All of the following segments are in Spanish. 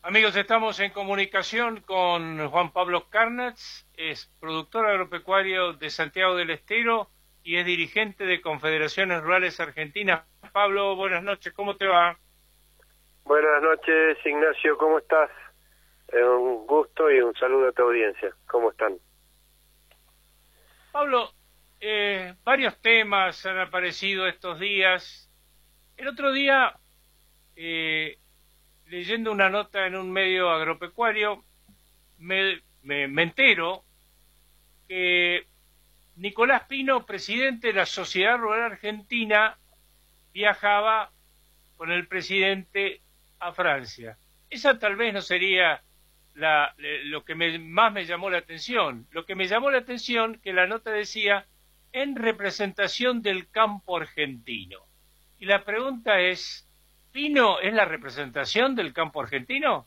Amigos, estamos en comunicación con Juan Pablo Carnatz, es productor agropecuario de Santiago del Estero y es dirigente de Confederaciones Rurales Argentinas. Pablo, buenas noches, ¿cómo te va? Buenas noches, Ignacio, ¿cómo estás? Un gusto y un saludo a tu audiencia. ¿Cómo están? Pablo, varios temas han aparecido estos días. El otro día, leyendo una nota en un medio agropecuario, me entero que Nicolás Pino, presidente de la Sociedad Rural Argentina, viajaba con el presidente a Francia. Esa tal vez no sería lo que más me llamó la atención. Lo que me llamó la atención que la nota decía en representación del campo argentino. Y la pregunta es, ¿Pino es la representación del campo argentino?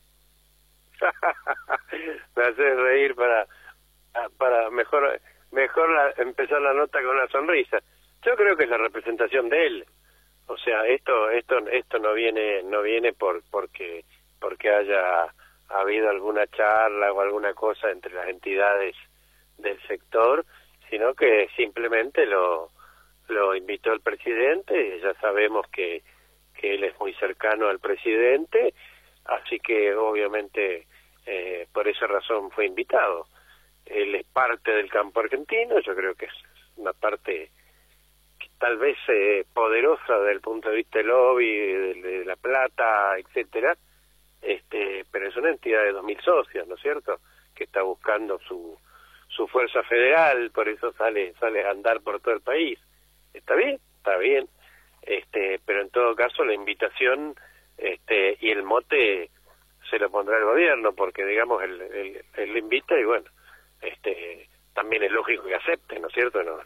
Me haces reír para mejor empezar la nota con una sonrisa. Yo creo que es la representación de él. O sea, esto no viene porque haya habido alguna charla o alguna cosa entre las entidades del sector, sino que simplemente lo invitó el presidente. Y ya sabemos que él es muy cercano al presidente, así que obviamente por esa razón fue invitado. Él es parte del campo argentino, yo creo que es una parte tal vez poderosa desde el punto de vista del lobby, de La Plata, etcétera, pero es una entidad de 2.000 socios, ¿no es cierto?, que está buscando su fuerza federal, por eso sale a andar por todo el país. Está bien, pero en todo caso la invitación y el mote se lo pondrá el gobierno, porque digamos él lo invita y bueno, también es lógico que acepte, ¿no es cierto? No,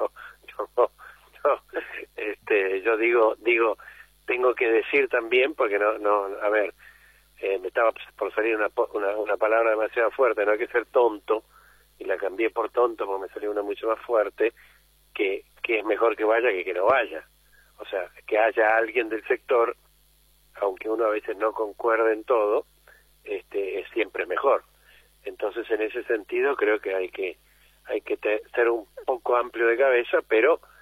yo digo, tengo que decir también, porque a ver, me estaba por salir una palabra demasiado fuerte, no hay que ser tonto, y la cambié por tonto porque me salió una mucho más fuerte, que es mejor que vaya que no vaya. O sea, que haya alguien del sector, aunque uno a veces no concuerde en todo, es siempre mejor. Entonces, en ese sentido, creo que hay que ser un poco amplio de cabeza, pero